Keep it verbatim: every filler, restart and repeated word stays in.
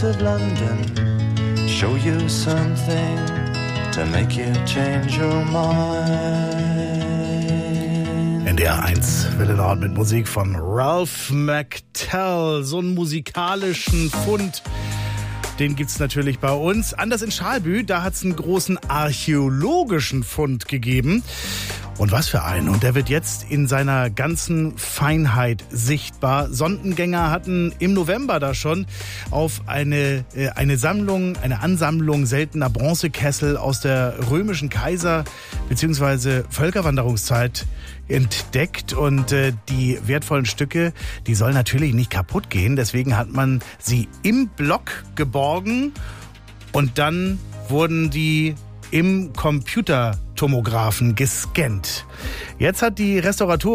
of London, show you something to make you change your mind. N D R eins, Welle Nord mit Musik von Ralph McTell. So einen musikalischen Fund, den gibt's natürlich bei uns. Anders in Schalbü, da hat's einen großen archäologischen Fund gegeben. Und was für einen. Und der wird jetzt in seiner ganzen Feinheit sichtbar. Sondengänger hatten im November da schon auf eine, äh, eine Sammlung, eine Ansammlung seltener Bronzekessel aus der römischen Kaiser- bzw. Völkerwanderungszeit entdeckt. Und äh, die wertvollen Stücke, die sollen natürlich nicht kaputt gehen. Deswegen hat man sie im Block geborgen und dann wurden die im Computertomographen gescannt. Jetzt hat die Restauratur